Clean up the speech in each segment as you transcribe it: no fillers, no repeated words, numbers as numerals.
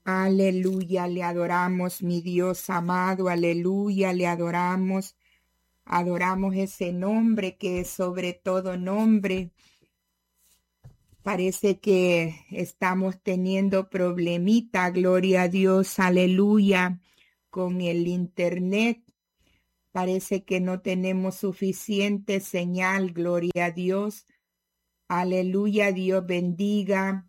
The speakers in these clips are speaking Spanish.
Aleluya, le adoramos, mi Dios amado, aleluya, le adoramos. Adoramos ese nombre que es sobre todo nombre. Parece que estamos teniendo problemita, gloria a Dios, aleluya, con el internet. Parece que no tenemos suficiente señal, gloria a Dios. Aleluya, Dios bendiga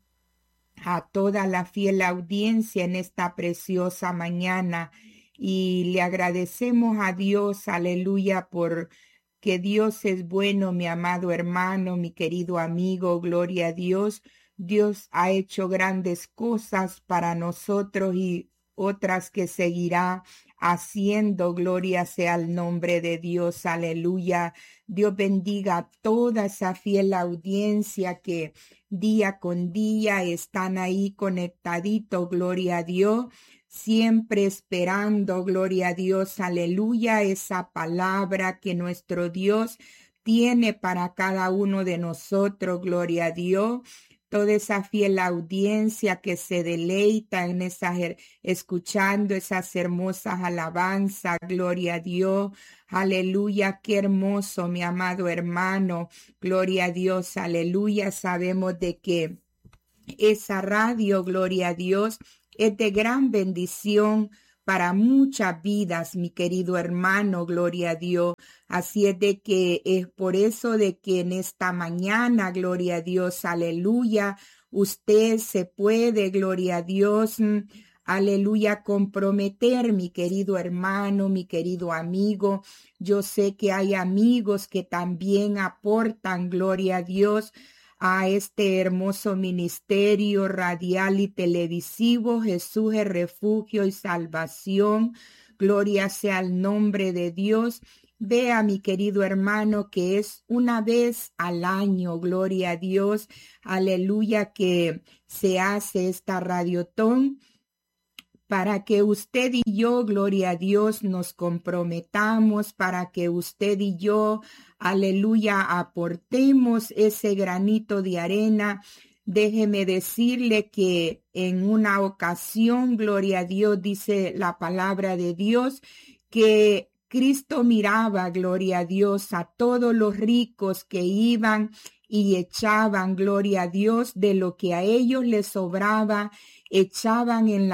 a toda la fiel audiencia en esta preciosa mañana y le agradecemos a Dios, aleluya, por que Dios es bueno, mi amado hermano, mi querido amigo, gloria a Dios. Dios ha hecho grandes cosas para nosotros y otras que seguirá haciendo. Gloria sea el nombre de Dios, aleluya. Dios bendiga a toda esa fiel audiencia que día con día están ahí conectaditos, gloria a Dios, siempre esperando, gloria a Dios, aleluya, esa palabra que nuestro Dios tiene para cada uno de nosotros, gloria a Dios. Toda esa fiel audiencia que se deleita en escuchando esas hermosas alabanzas, gloria a Dios, aleluya, qué hermoso, mi amado hermano, gloria a Dios, aleluya. Sabemos de que esa radio, gloria a Dios, es de gran bendición para muchas vidas, mi querido hermano, gloria a Dios. Así es de que es por eso de que en esta mañana, gloria a Dios, aleluya, usted se puede, gloria a Dios, aleluya, comprometer, mi querido hermano, mi querido amigo. Yo sé que hay amigos que también aportan, gloria a Dios, a este hermoso ministerio radial y televisivo. Jesús es refugio y salvación. Gloria sea el nombre de Dios. Vea, mi querido hermano, que es una vez al año, gloria a Dios, aleluya, que se hace esta radiotón para que usted y yo, gloria a Dios, nos comprometamos, para que usted y yo, aleluya, aportemos ese granito de arena. Déjeme decirle que en una ocasión, gloria a Dios, dice la palabra de Dios, que Cristo miraba, gloria a Dios, a todos los ricos que iban y echaban, gloria a Dios, de lo que a ellos les sobraba, echaban en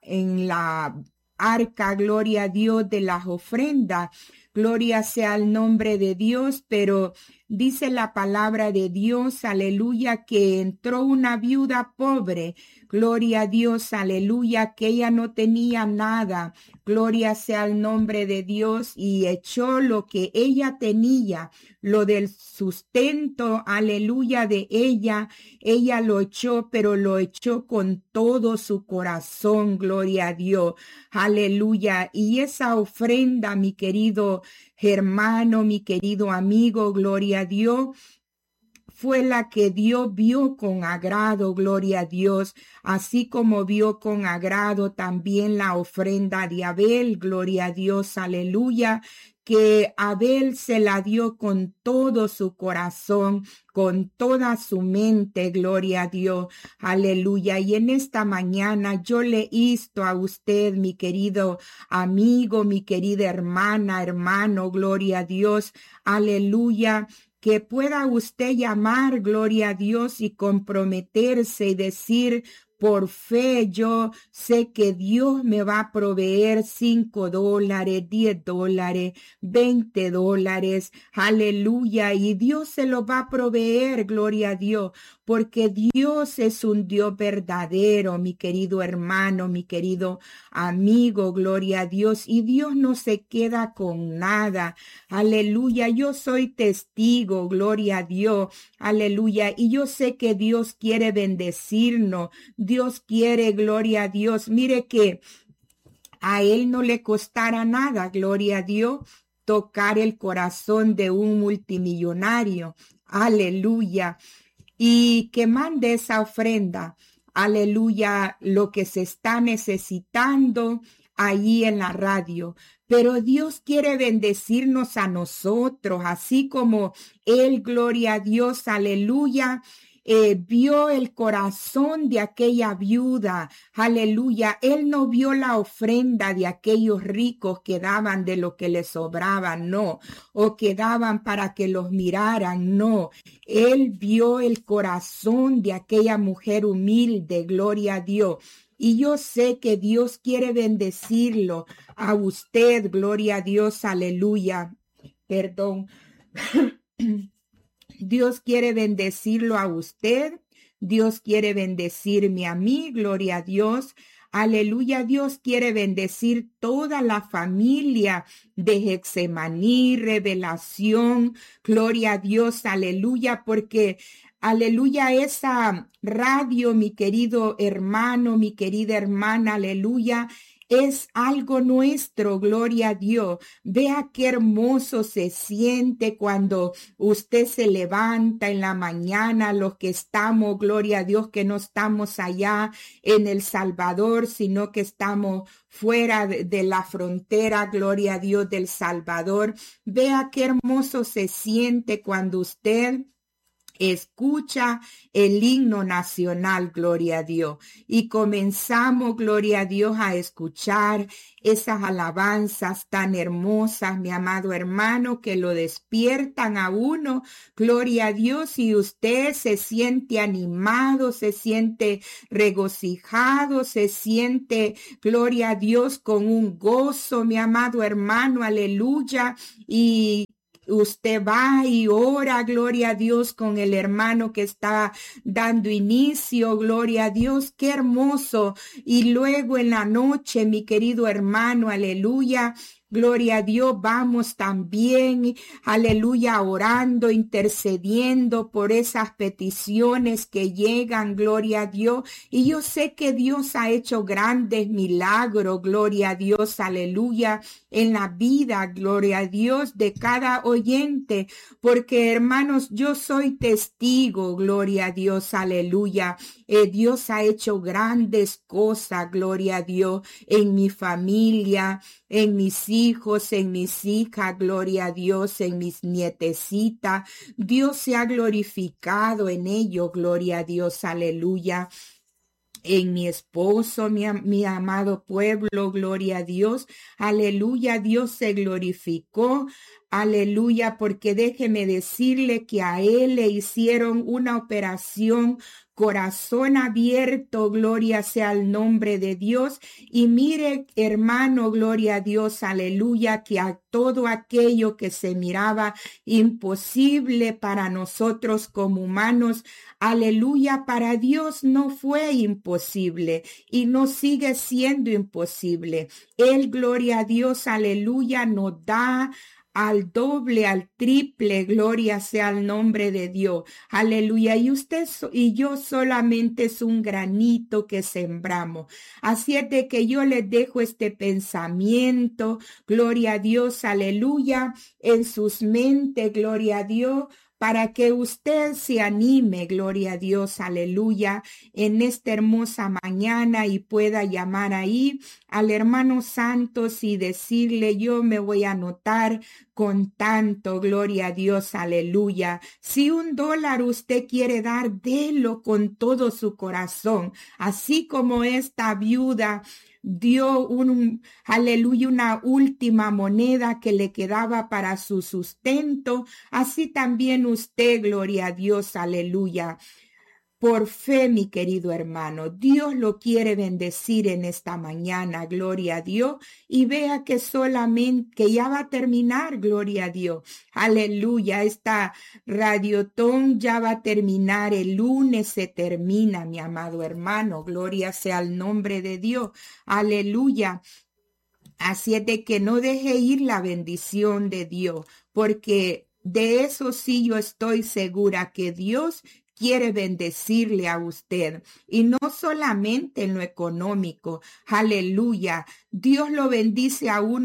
la arca, gloria a Dios, de las ofrendas. Gloria sea el nombre de Dios, pero dice la palabra de Dios, aleluya, que entró una viuda pobre, gloria a Dios, aleluya, que ella no tenía nada, gloria sea el nombre de Dios, y echó lo que ella tenía, lo del sustento, aleluya, de ella lo echó, pero lo echó con todo su corazón, gloria a Dios, aleluya, y esa ofrenda, mi querido hermano, mi querido amigo, gloria a Dios, fue la que Dios vio con agrado, gloria a Dios, así como vio con agrado también la ofrenda de Abel, gloria a Dios, aleluya, que Abel se la dio con todo su corazón, con toda su mente, gloria a Dios, aleluya. Y en esta mañana yo le insto a usted, mi querido amigo, mi querida hermana, hermano, gloria a Dios, aleluya, que pueda usted llamar, gloria a Dios, y comprometerse y decir: por fe yo sé que Dios me va a proveer $5, $10, $20, aleluya, y Dios se lo va a proveer, gloria a Dios, porque Dios es un Dios verdadero, mi querido hermano, mi querido amigo, gloria a Dios, y Dios no se queda con nada, aleluya. Yo soy testigo, gloria a Dios, aleluya, y yo sé que Dios quiere bendecirnos, Dios quiere, gloria a Dios. Mire que a Él no le costará nada, gloria a Dios, tocar el corazón de un multimillonario, aleluya, y que mande esa ofrenda, aleluya, lo que se está necesitando allí en la radio. Pero Dios quiere bendecirnos a nosotros, así como Él, gloria a Dios, aleluya, vio el corazón de aquella viuda, aleluya. Él no vio la ofrenda de aquellos ricos que daban de lo que les sobraba, no, o que daban para que los miraran, no. Él vio el corazón de aquella mujer humilde, gloria a Dios. Y yo sé que Dios quiere bendecirlo a usted, gloria a Dios, aleluya. Perdón. Dios quiere bendecirlo a usted. Dios quiere bendecirme a mí, gloria a Dios. Aleluya, Dios quiere bendecir toda la familia de Getsemaní, Revelación, gloria a Dios, aleluya, porque aleluya, esa radio, mi querido hermano, mi querida hermana, aleluya, es algo nuestro, gloria a Dios. Vea qué hermoso se siente cuando usted se levanta en la mañana, los que estamos, gloria a Dios, que no estamos allá en El Salvador, sino que estamos fuera de la frontera, gloria a Dios, del Salvador. Vea qué hermoso se siente cuando usted escucha el himno nacional, gloria a Dios. Y comenzamos, gloria a Dios, a escuchar esas alabanzas tan hermosas, mi amado hermano, que lo despiertan a uno, gloria a Dios, y usted se siente animado, se siente regocijado, se siente, gloria a Dios, con un gozo, mi amado hermano, aleluya, y usted va y ora, gloria a Dios, con el hermano que está dando inicio, gloria a Dios, qué hermoso. Y luego en la noche, mi querido hermano, aleluya, gloria a Dios, vamos también, aleluya, orando, intercediendo por esas peticiones que llegan, gloria a Dios. Y yo sé que Dios ha hecho grandes milagros, gloria a Dios, aleluya, en la vida, gloria a Dios, de cada oyente, porque hermanos, yo soy testigo, gloria a Dios, aleluya. Dios ha hecho grandes cosas, gloria a Dios, en mi familia, en mis hijos, en mis hijas, gloria a Dios, en mis nietecitas. Dios se ha glorificado en ello, gloria a Dios, aleluya. En mi esposo, mi amado pueblo, gloria a Dios, aleluya, Dios se glorificó, aleluya, porque déjeme decirle que a él le hicieron una operación corazón abierto, gloria sea el nombre de Dios. Y mire, hermano, gloria a Dios, aleluya, que a todo aquello que se miraba imposible para nosotros como humanos, aleluya, para Dios no fue imposible y no sigue siendo imposible. Él, gloria a Dios, aleluya, nos da al doble, al triple, gloria sea el nombre de Dios. Aleluya. Y usted y yo solamente es un granito que sembramos. Así es de que yo les dejo este pensamiento, gloria a Dios, aleluya, en sus mentes, gloria a Dios, para que usted se anime, gloria a Dios, aleluya, en esta hermosa mañana y pueda llamar ahí al hermano Santos y decirle, yo me voy a anotar con tanto, gloria a Dios, aleluya. Si $1 usted quiere dar, délo con todo su corazón, así como esta viuda dio aleluya, una última moneda que le quedaba para su sustento, así también usted, gloria a Dios, aleluya. Por fe, mi querido hermano, Dios lo quiere bendecir en esta mañana, gloria a Dios, y vea que solamente, que ya va a terminar, gloria a Dios, aleluya, esta radiotón ya va a terminar, el lunes se termina, mi amado hermano, gloria sea el nombre de Dios, aleluya. Así es de que no deje ir la bendición de Dios, porque de eso sí yo estoy segura que Dios quiere bendecirle a usted y no solamente en lo económico, aleluya, Dios lo bendice a uno de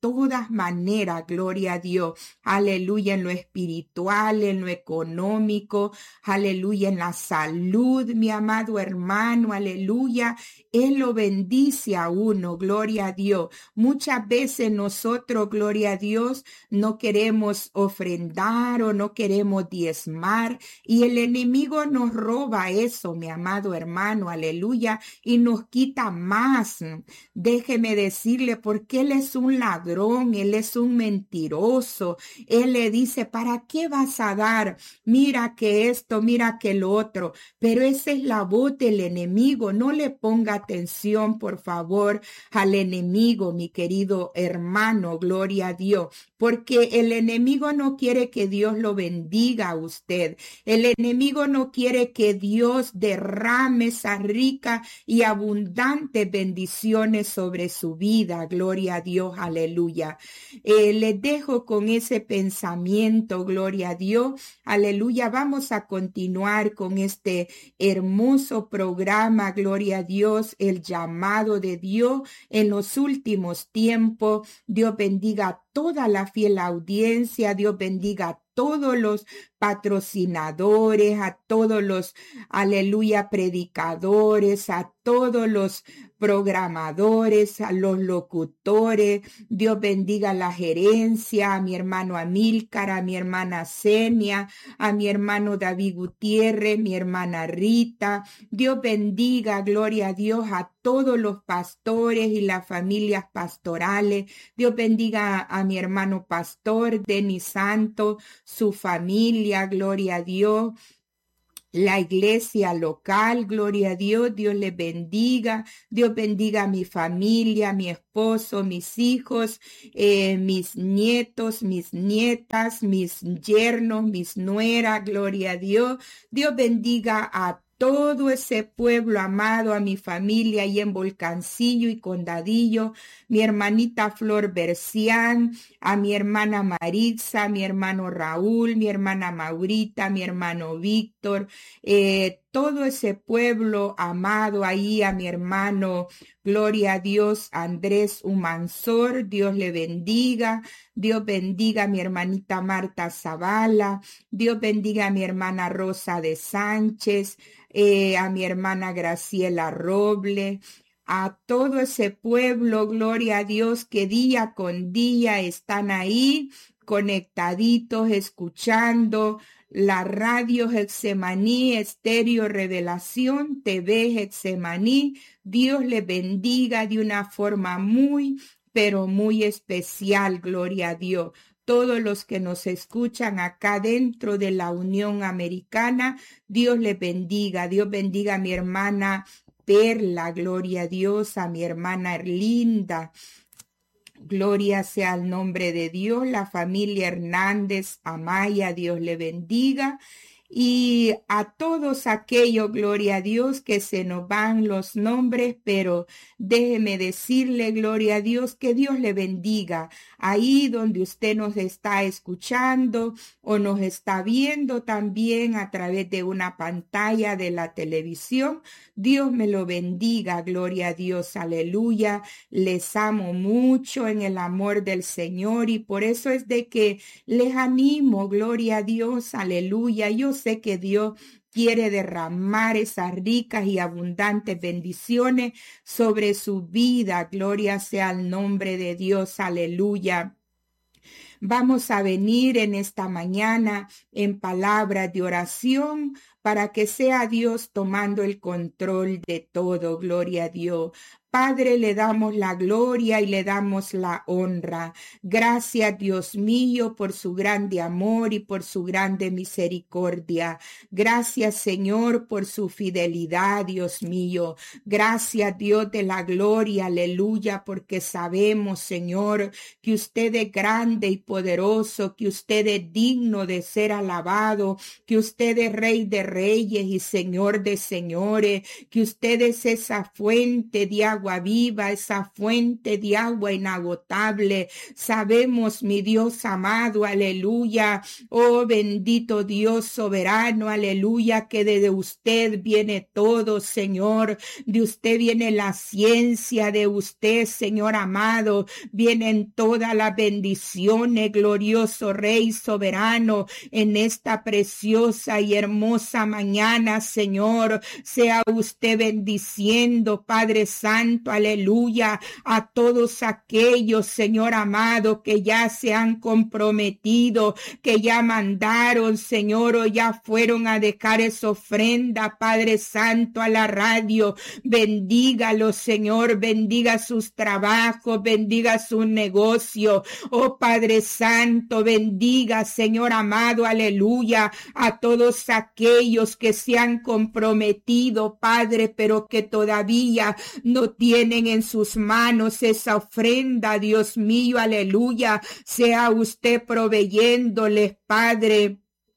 todas maneras, gloria a Dios, aleluya, en lo espiritual, en lo económico, aleluya, en la salud, mi amado hermano, aleluya. Él lo bendice a uno, gloria a Dios. Muchas veces nosotros, gloria a Dios, no queremos ofrendar o no queremos diezmar y el enemigo nos roba eso, mi amado hermano, aleluya, y nos quita más. Déjeme decirle, porque él es un ladrón, él es un mentiroso. Él le dice, ¿para qué vas a dar? Mira que esto, mira que lo otro. Pero esa es la voz del enemigo. No le ponga atención, por favor, al enemigo, mi querido hermano, gloria a Dios, porque el enemigo no quiere que Dios lo bendiga a usted. El enemigo no quiere que Dios derrame esa rica y abundante bendiciones sobre su vida. Gloria a Dios, aleluya. Les dejo con ese pensamiento, gloria a Dios, aleluya. Vamos a continuar con este hermoso programa, gloria a Dios, el llamado de Dios en los últimos tiempos. Dios bendiga a toda la fiel audiencia, Dios bendiga a todos los patrocinadores, a todos los, aleluya, predicadores, a todos los programadores, a los locutores. Dios bendiga a la gerencia, a mi hermano Amílcar, a mi hermana Senia, a mi hermano David Gutiérrez, mi hermana Rita. Dios bendiga, gloria a Dios, a todos los pastores y las familias pastorales. Dios bendiga a mi hermano pastor Denis Santo, su familia, gloria a Dios. La iglesia local, gloria a Dios, Dios les bendiga, Dios bendiga a mi familia, a mi esposo, mis hijos, mis nietos, mis nietas, mis yernos, mis nueras, gloria a Dios. Dios bendiga a todo ese pueblo amado, a mi familia y en Volcancillo y Condadillo, mi hermanita Flor Bercián, a mi hermana Maritza, mi hermano Raúl, mi hermana Maurita, mi hermano Víctor, todo ese pueblo amado ahí, a mi hermano, gloria a Dios, Andrés Humansor, Dios le bendiga, Dios bendiga a mi hermanita Marta Zavala, Dios bendiga a mi hermana Rosa de Sánchez, a mi hermana Graciela Roble, a todo ese pueblo, gloria a Dios, que día con día están ahí conectaditos, escuchando la radio Getsemaní, Estéreo Revelación, TV Getsemaní. Dios les bendiga de una forma muy, pero muy especial, gloria a Dios. Todos los que nos escuchan acá dentro de la Unión Americana, Dios les bendiga. Dios bendiga a mi hermana Perla, gloria a Dios, a mi hermana Erlinda. Gloria sea al nombre de Dios, la familia Hernández Amaya, Dios le bendiga. Y a todos aquellos, gloria a Dios, que se nos van los nombres, pero déjeme decirle, gloria a Dios, que Dios le bendiga. Ahí donde usted nos está escuchando o nos está viendo también a través de una pantalla de la televisión, Dios me lo bendiga, gloria a Dios, aleluya. Les amo mucho en el amor del Señor y por eso es de que les animo, gloria a Dios, aleluya. Yo sé que Dios quiere derramar esas ricas y abundantes bendiciones sobre su vida. Gloria sea al nombre de Dios, aleluya. Vamos a venir en esta mañana en palabras de oración para que sea Dios tomando el control de todo. Gloria a Dios. Padre, le damos la gloria y le damos la honra. Gracias, Dios mío, por su grande amor y por su grande misericordia. Gracias, Señor, por su fidelidad, Dios mío. Gracias, Dios de la gloria, aleluya, porque sabemos, Señor, que usted es grande y poderoso, que usted es digno de ser alabado, que usted es Rey de reyes y Señor de señores, que usted es esa fuente de agua viva, esa fuente de agua inagotable. Sabemos, mi Dios amado, aleluya, oh bendito Dios soberano, aleluya, que de usted viene todo, Señor, de usted viene la ciencia, de usted, Señor amado, vienen todas las bendiciones, glorioso Rey soberano, en esta preciosa y hermosa mañana, Señor, sea usted bendiciendo, Padre Santo, aleluya, a todos aquellos, Señor amado, que ya se han comprometido, que ya mandaron, Señor, o ya fueron a dejar esa ofrenda, Padre Santo, a la radio. Bendígalos, Señor, bendiga sus trabajos, bendiga su negocio, oh Padre Santo, bendiga, Señor amado, aleluya, a todos aquellos que se han comprometido, Padre, pero que todavía no tienen en sus manos esa ofrenda, Dios mío, aleluya, sea usted proveyéndoles, Padre,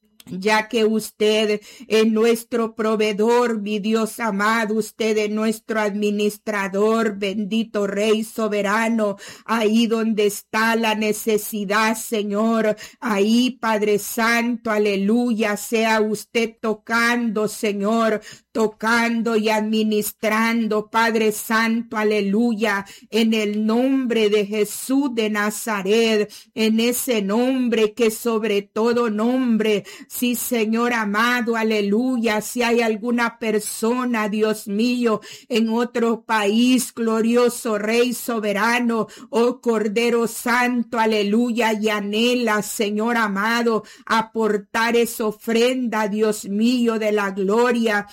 ya que usted es nuestro proveedor, mi Dios amado, usted es nuestro administrador, bendito Rey soberano, ahí donde está la necesidad, Señor, ahí, Padre Santo, aleluya, sea usted tocando, Señor, tocando y administrando, Padre Santo, aleluya, en el nombre de Jesús de Nazaret, en ese nombre que sobre todo nombre. Sí, Señor amado, aleluya, si hay alguna persona, Dios mío, en otro país, glorioso Rey soberano, oh Cordero Santo, aleluya, y anhela, Señor amado, aportar esa ofrenda, Dios mío, de la gloria.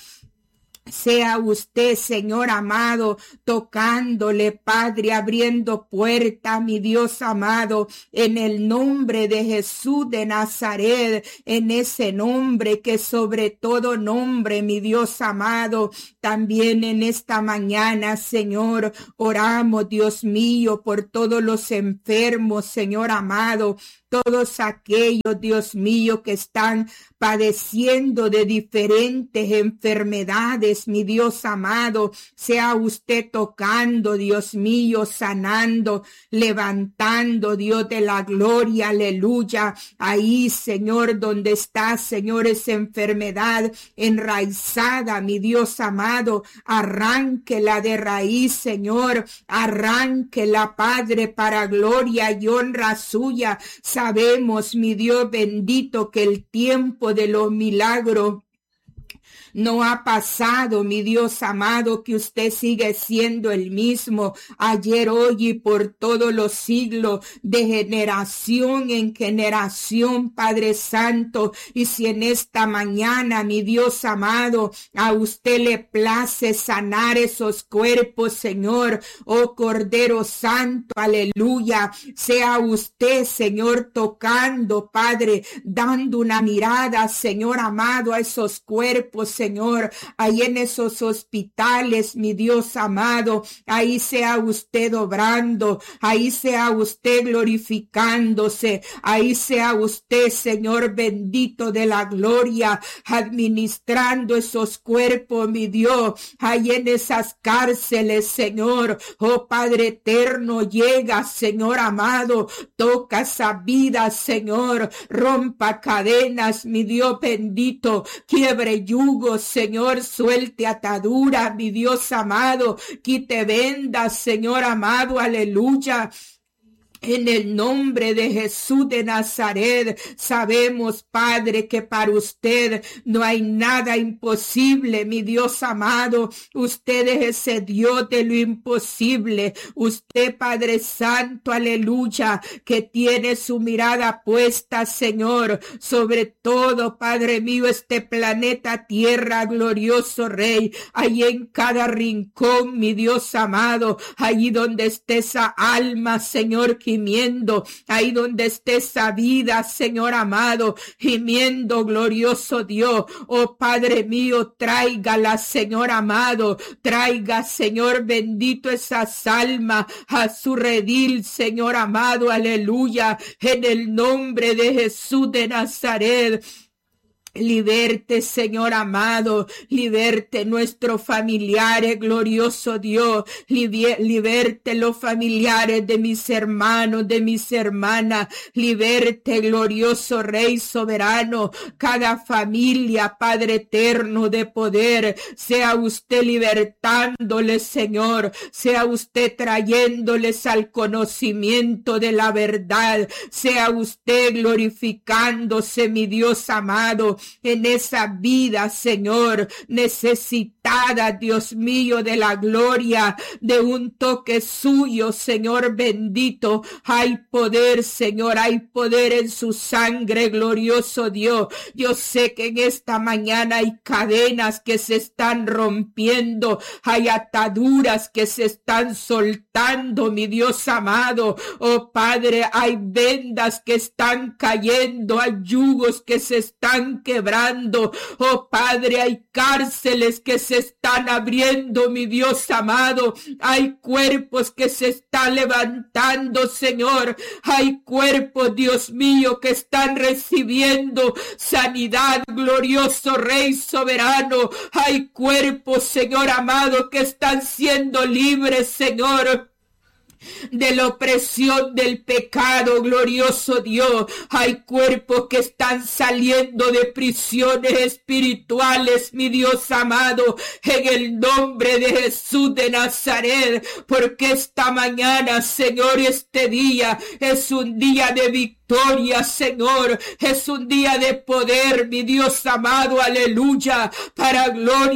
Sea usted, Señor amado, tocándole, Padre, abriendo puerta, mi Dios amado, en el nombre de Jesús de Nazaret, en ese nombre que sobre todo nombre, mi Dios amado, también en esta mañana, Señor, oramos, Dios mío, por todos los enfermos, Señor amado, todos aquellos, Dios mío, que están padeciendo de diferentes enfermedades, mi Dios amado, sea usted tocando, Dios mío, sanando, levantando, Dios de la gloria, aleluya, ahí, Señor, donde está, Señor, esa enfermedad enraizada, mi Dios amado, arránquela de raíz, Señor, arránquela, Padre, para gloria y honra suya. Sabemos, mi Dios bendito, que el tiempo de los milagros no ha pasado, mi Dios amado, que usted sigue siendo el mismo ayer, hoy y por todos los siglos, de generación en generación, Padre Santo. Y si en esta mañana, mi Dios amado, a usted le place sanar esos cuerpos, Señor, oh Cordero Santo, aleluya, sea usted, Señor, tocando, Padre, dando una mirada, Señor amado, a esos cuerpos, Señor, ahí en esos hospitales, mi Dios amado, ahí sea usted obrando, ahí sea usted glorificándose, ahí sea usted, Señor bendito de la gloria, administrando esos cuerpos, mi Dios, ahí en esas cárceles, Señor, oh Padre eterno, llega, Señor amado, toca esa vida, Señor, rompa cadenas, mi Dios bendito, quiebre yugo, Señor, suelte atadura, mi Dios amado, quite vendas, Señor amado, aleluya. En el nombre de Jesús de Nazaret, sabemos, Padre, que para usted no hay nada imposible, mi Dios amado. Usted es ese Dios de lo imposible. Usted, Padre Santo, aleluya, que tiene su mirada puesta, Señor, sobre todo, Padre mío, este planeta Tierra, glorioso Rey, ahí en cada rincón, mi Dios amado, allí donde esté esa alma, Señor, gimiendo, ahí donde esté esa vida, Señor amado, gimiendo, glorioso Dios, oh Padre mío, tráigala, Señor amado, traiga, Señor bendito, esas almas a su redil, Señor amado, aleluya, en el nombre de Jesús de Nazaret. Liberte, Señor amado, liberte nuestros familiares, glorioso Dios, liberte los familiares de mis hermanos, de mis hermanas, liberte, glorioso Rey soberano, cada familia, Padre eterno de poder, sea usted libertándoles, Señor, sea usted trayéndoles al conocimiento de la verdad, sea usted glorificándose, mi Dios amado, en esa vida, Señor, necesitada, Dios mío, de la gloria, de un toque suyo, Señor bendito. Hay poder, Señor, hay poder en su sangre, glorioso Dios. Yo sé que en esta mañana hay cadenas que se están rompiendo, hay ataduras que se están soltando, mi Dios amado. Oh Padre, hay vendas que están cayendo, hay yugos que se están quebrando. Oh Padre, hay cárceles que se están abriendo, mi Dios amado. Hay cuerpos que se están levantando, Señor. Hay cuerpos, Dios mío, que están recibiendo sanidad, glorioso Rey soberano. Hay cuerpos, Señor amado, que están siendo libres, Señor, de la opresión del pecado, glorioso Dios. Hay cuerpos que están saliendo de prisiones espirituales, mi Dios amado, en el nombre de Jesús de Nazaret, porque esta mañana, Señor, este día es un día de victoria, Señor, es un día de poder, mi Dios amado, aleluya, para gloria